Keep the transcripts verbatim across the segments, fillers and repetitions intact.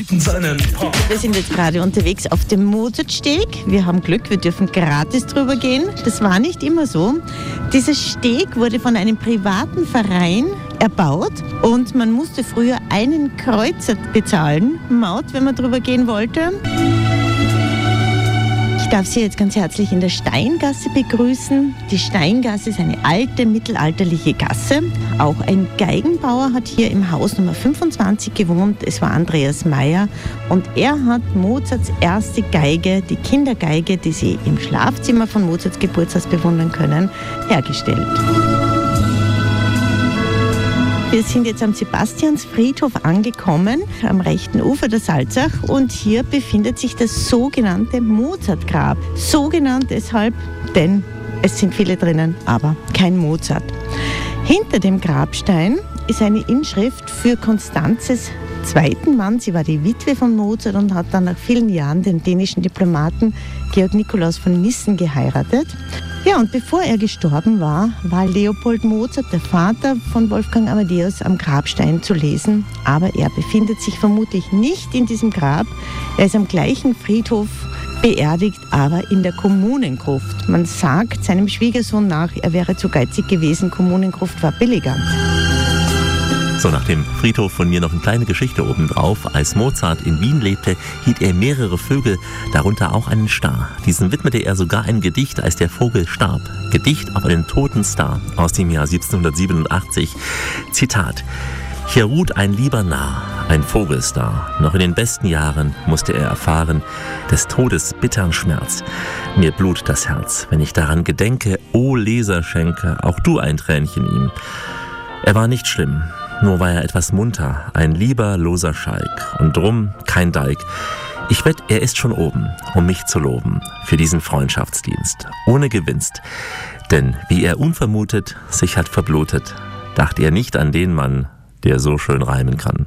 Seinen Pop. Wir sind jetzt gerade unterwegs auf dem Mozartsteg. Wir haben Glück, wir dürfen gratis drüber gehen. Das war nicht immer so. Dieser Steg wurde von einem privaten Verein erbaut und man musste früher einen Kreuzer bezahlen, Maut, wenn man drüber gehen wollte. Ich darf Sie jetzt ganz herzlich in der Steingasse begrüßen. Die Steingasse ist eine alte, mittelalterliche Gasse. Auch ein Geigenbauer hat hier im Haus Nummer fünfundzwanzig gewohnt. Es war Andreas Meyer und er hat Mozarts erste Geige, die Kindergeige, die Sie im Schlafzimmer von Mozarts Geburtshaus bewundern können, hergestellt. Wir sind jetzt am Sebastiansfriedhof angekommen, am rechten Ufer der Salzach, und hier befindet sich das sogenannte Mozartgrab. So genannt deshalb, denn es sind viele drinnen, aber kein Mozart. Hinter dem Grabstein ist eine Inschrift für Konstanzes zweiten Mann. Sie war die Witwe von Mozart und hat dann nach vielen Jahren den dänischen Diplomaten Georg Nikolaus von Nissen geheiratet. Ja, und bevor er gestorben war, war Leopold Mozart, der Vater von Wolfgang Amadeus, am Grabstein zu lesen. Aber er befindet sich vermutlich nicht in diesem Grab. Er ist am gleichen Friedhof beerdigt, aber in der Kommunengruft. Man sagt seinem Schwiegersohn nach, er wäre zu geizig gewesen, Kommunengruft war billiger. So, nach dem Friedhof von mir noch eine kleine Geschichte obendrauf. Als Mozart in Wien lebte, hielt er mehrere Vögel, darunter auch einen Star. Diesen widmete er sogar ein Gedicht, als der Vogel starb. Gedicht auf einen toten Star aus dem Jahr siebzehnhundertsiebenundachtzig. Zitat: Hier ruht ein lieber Narr, ein Vogelstar. Noch in den besten Jahren musste er erfahren des Todes bittern Schmerz. Mir blut das Herz, wenn ich daran gedenke. O Leser, schenke auch du ein Tränchen ihm. Er war nicht schlimm. Nur war er etwas munter, ein lieber, loser Schalk. Und drum kein Dalk. Ich wett, er ist schon oben, um mich zu loben, für diesen Freundschaftsdienst, ohne Gewinst. Denn wie er unvermutet sich hat verblutet, dachte er nicht an den Mann, der so schön reimen kann.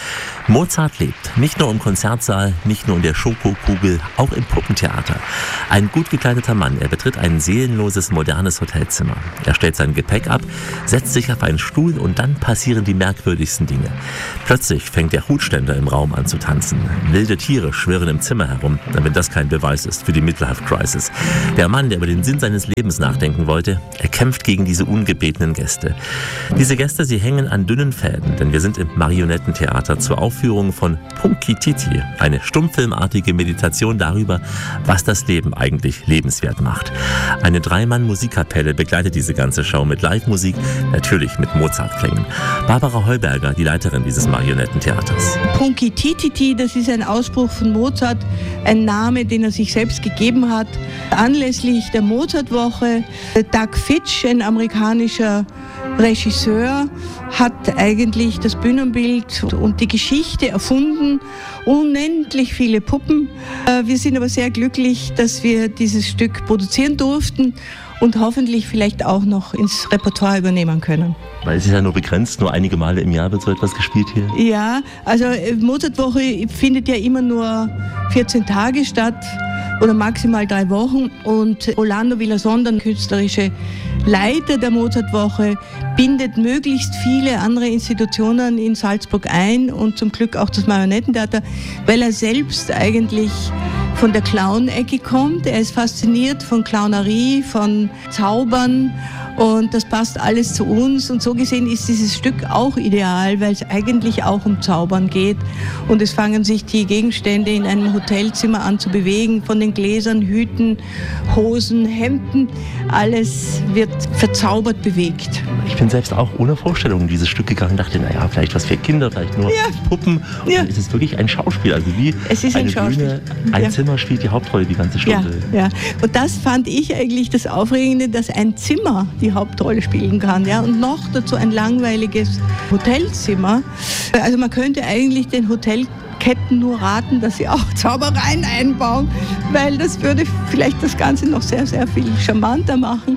Mozart lebt, nicht nur im Konzertsaal, nicht nur in der Schokokugel, auch im Puppentheater. Ein gut gekleideter Mann, er betritt ein seelenloses, modernes Hotelzimmer. Er stellt sein Gepäck ab, setzt sich auf einen Stuhl und dann passieren die merkwürdigsten Dinge. Plötzlich fängt der Hutständer im Raum an zu tanzen. Wilde Tiere schwirren im Zimmer herum, wenn das kein Beweis ist für die Midlife-Crisis. Der Mann, der über den Sinn seines Lebens nachdenken wollte, er kämpft gegen diese ungebetenen Gäste. Diese Gäste, sie hängen an dünnen Fäden, denn wir sind im Marionettentheater zur Aufführung von Punkititi, eine stummfilmartige Meditation darüber, was das Leben eigentlich lebenswert macht. Eine Dreimann-Musikkapelle begleitet diese ganze Show mit Live-Musik, natürlich mit Mozart-Klängen. Barbara Heuberger, die Leiterin dieses Marionettentheaters. Punkititi, das ist ein Ausspruch von Mozart, ein Name, den er sich selbst gegeben hat, anlässlich der Mozartwoche. Doug Fitch, ein amerikanischer Regisseur, hat eigentlich das Bühnenbild und die Geschichte erfunden. Unendlich viele Puppen. Wir sind aber sehr glücklich, dass wir dieses Stück produzieren durften und hoffentlich vielleicht auch noch ins Repertoire übernehmen können. Weil es ist ja nur begrenzt, nur einige Male im Jahr wird so etwas gespielt hier. Ja, also Mozartwoche findet ja immer nur vierzehn Tage statt oder maximal drei Wochen, und Orlando Villason, der künstlerische Leiter der Mozartwoche, bindet möglichst viele andere Institutionen in Salzburg ein und zum Glück auch das Marionettentheater, weil er selbst eigentlich von der Clown-Ecke kommt. Er ist fasziniert von Clownerie, von Zaubern, und das passt alles zu uns. Und so gesehen ist dieses Stück auch ideal, weil es eigentlich auch um Zaubern geht. Und es fangen sich die Gegenstände in einem Hotelzimmer an zu bewegen, von den Gläsern, Hüten, Hosen, Hemden. Alles wird verzaubert bewegt. Ich bin selbst auch ohne Vorstellung in dieses Stück gegangen und dachte, naja, vielleicht was für Kinder, vielleicht nur ja. Puppen. Und ja. dann ist es wirklich ein Schauspiel. Also wie es ist eine ein Schauspiel. Bühne, ein ja. Zimmer spielt die Hauptrolle die ganze Stunde. Ja, ja. Und das fand ich eigentlich das Aufregende, dass ein Zimmer die Hauptrolle spielen kann. Ja? Und noch dazu ein langweiliges Hotelzimmer. Also man könnte eigentlich den Hotelketten nur raten, dass sie auch Zaubereien einbauen, weil das würde vielleicht das Ganze noch sehr, sehr viel charmanter machen.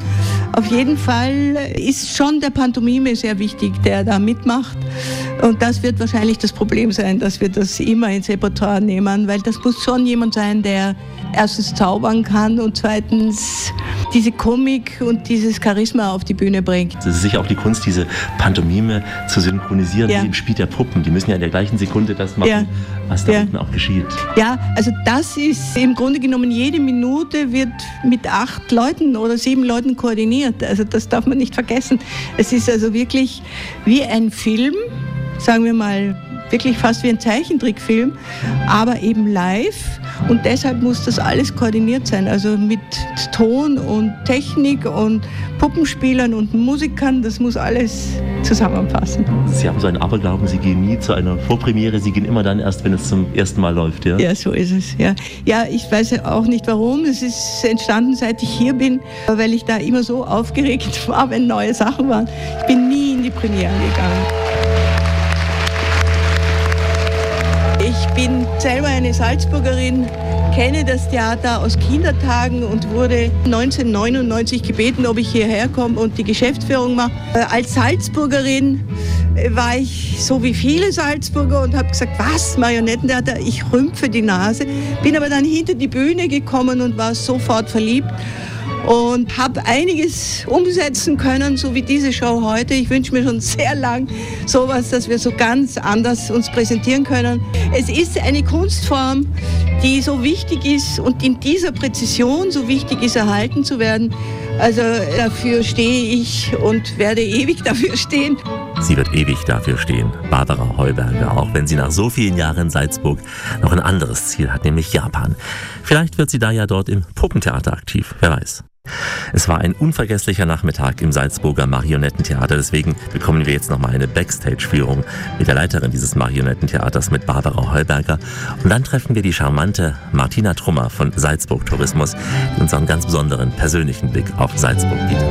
Auf jeden Fall ist schon der Pantomime sehr wichtig, der da mitmacht. Und das wird wahrscheinlich das Problem sein, dass wir das immer ins Repertoire nehmen, weil das muss schon jemand sein, der erstens zaubern kann und zweitens diese Komik und dieses Charisma auf die Bühne bringt. Es ist sicher auch die Kunst, diese Pantomime zu synchronisieren, ja, wie im Spiel der Puppen. Die müssen ja in der gleichen Sekunde das machen, ja, was da ja unten auch geschieht. Ja, also das ist im Grunde genommen, jede Minute wird mit acht Leuten oder sieben Leuten koordiniert. Also das darf man nicht vergessen. Es ist also wirklich wie ein Film, sagen wir mal, wirklich fast wie ein Zeichentrickfilm, aber eben live, und deshalb muss das alles koordiniert sein, also mit Ton und Technik und Puppenspielern und Musikern, das muss alles zusammenpassen. Sie haben so einen Aberglauben, Sie gehen nie zu einer Vorpremiere, Sie gehen immer dann erst, wenn es zum ersten Mal läuft, ja? Ja, so ist es, ja. Ja, ich weiß auch nicht warum, es ist entstanden, seit ich hier bin, weil ich da immer so aufgeregt war, wenn neue Sachen waren. Ich bin nie in die Premiere gegangen. Ich bin selber eine Salzburgerin, kenne das Theater aus Kindertagen und wurde neunzehnhundertneunundneunzig gebeten, ob ich hierher komme und die Geschäftsführung mache. Als Salzburgerin war ich so wie viele Salzburger und habe gesagt, was, Marionettentheater, ich rümpfe die Nase. Bin aber dann hinter die Bühne gekommen und war sofort verliebt. Und habe einiges umsetzen können, so wie diese Show heute. Ich wünsche mir schon sehr lang sowas, dass wir so ganz anders uns präsentieren können. Es ist eine Kunstform, die so wichtig ist und in dieser Präzision so wichtig ist, erhalten zu werden. Also dafür stehe ich und werde ewig dafür stehen. Sie wird ewig dafür stehen, Barbara Heuberger, auch wenn sie nach so vielen Jahren in Salzburg noch ein anderes Ziel hat, nämlich Japan. Vielleicht wird sie da ja dort im Puppentheater aktiv, wer weiß. Es war ein unvergesslicher Nachmittag im Salzburger Marionettentheater, deswegen bekommen wir jetzt nochmal eine Backstage-Führung mit der Leiterin dieses Marionettentheaters, mit Barbara Heuberger. Und dann treffen wir die charmante Martina Trummer von Salzburg Tourismus, die uns einen ganz besonderen persönlichen Blick auf Salzburg bietet.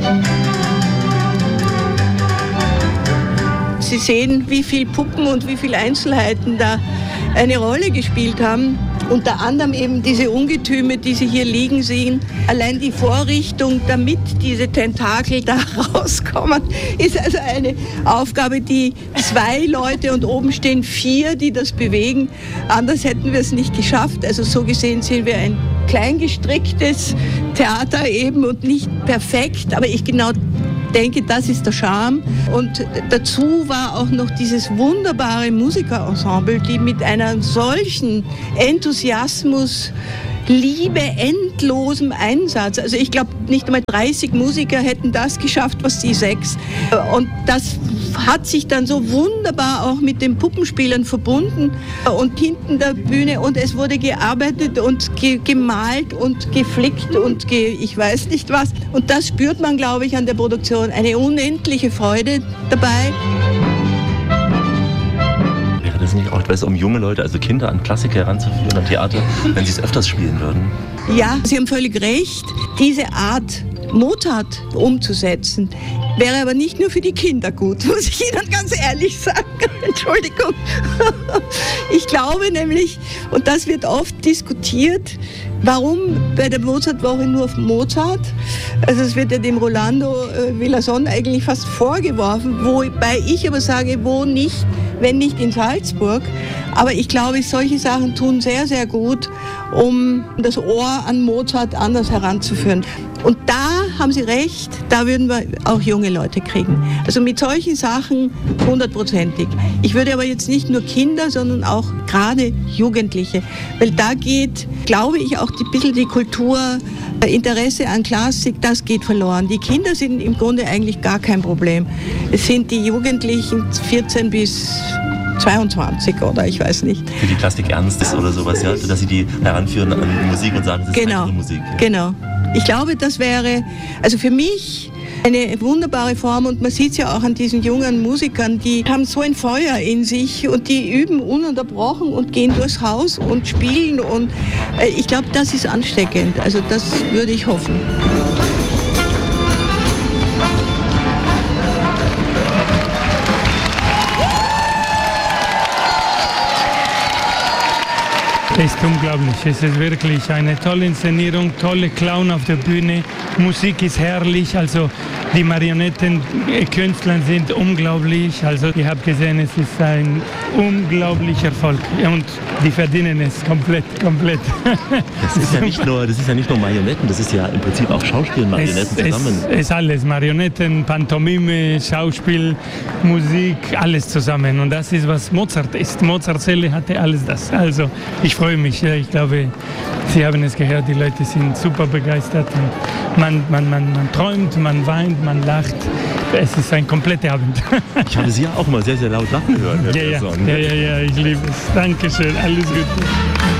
Sie sehen, wie viel Puppen und wie viele Einzelheiten da eine Rolle gespielt haben. Unter anderem eben diese Ungetüme, die Sie hier liegen sehen. Allein die Vorrichtung, damit diese Tentakel da rauskommen, ist also eine Aufgabe, die zwei Leute und oben stehen vier, die das bewegen. Anders hätten wir es nicht geschafft. Also so gesehen sind wir ein kleingestricktes Theater eben und nicht perfekt, aber ich genau Ich denke, das ist der Charme. Und dazu war auch noch dieses wunderbare Musikerensemble, die mit einem solchen Enthusiasmus, Liebe, endlosem Einsatz. Also ich glaube, nicht einmal dreißig Musiker hätten das geschafft, was die sechs. Und das hat sich dann so wunderbar auch mit den Puppenspielern verbunden und hinten der Bühne, und es wurde gearbeitet und ge- gemalt und geflickt und ge- ich weiß nicht was. Und das spürt man, glaube ich, an der Produktion. Eine unendliche Freude dabei. Wäre das nicht auch etwas, um junge Leute, also Kinder, an Klassiker heranzuführen, am Theater, wenn sie es öfters spielen würden? Ja, Sie haben völlig recht. Diese Art, Mozart umzusetzen, wäre aber nicht nur für die Kinder gut, muss ich Ihnen ganz ehrlich sagen. Entschuldigung. Ich glaube nämlich, und das wird oft diskutiert, warum bei der Mozartwoche nur Mozart? Also es wird ja dem Rolando äh, Villazón eigentlich fast vorgeworfen, wobei ich aber sage, wo nicht, wenn nicht in Salzburg. Aber ich glaube, solche Sachen tun sehr, sehr gut, um das Ohr an Mozart anders heranzuführen. Und da haben Sie recht, da würden wir auch junge Leute kriegen. Also mit solchen Sachen hundertprozentig. Ich würde aber jetzt nicht nur Kinder, sondern auch gerade Jugendliche. Weil da geht, glaube ich, auch ein bisschen die Kultur, Interesse an Klassik, das geht verloren. Die Kinder sind im Grunde eigentlich gar kein Problem. Es sind die Jugendlichen vierzehn bis zweiundzwanzig oder ich weiß nicht. Für die Klassik ernst ist oder sowas, ja? Dass Sie die heranführen an die Musik und sagen, das ist genau, keine Musik. Ja. Genau. Ich glaube, das wäre, also für mich, eine wunderbare Form, und man sieht es ja auch an diesen jungen Musikern, die haben so ein Feuer in sich und die üben ununterbrochen und gehen durchs Haus und spielen, und äh, ich glaube, das ist ansteckend. Also das würde ich hoffen. Es ist unglaublich. Es ist wirklich eine tolle Inszenierung, tolle Clown auf der Bühne. Musik ist herrlich, also die Marionettenkünstler sind unglaublich. Also ich habe gesehen, es ist ein unglaublicher Erfolg und die verdienen es komplett, komplett. Das ist ja nicht nur, das ist ja nicht nur Marionetten, das ist ja im Prinzip auch Schauspiel und Marionetten es, zusammen. Es ist alles, Marionetten, Pantomime, Schauspiel, Musik, alles zusammen. Und das ist, was Mozart ist. Mozart-Säle hatte alles das. Also ich freue mich. Ich glaube, Sie haben es gehört, die Leute sind super begeistert. Und man, man, man, man träumt, man weint, man lacht. Es ist ein kompletter Abend. Ich habe Sie ja auch mal sehr, sehr laut lachen hören. Ja, ja, ja, ja, ja, ich liebe es. Dankeschön, alles Gute.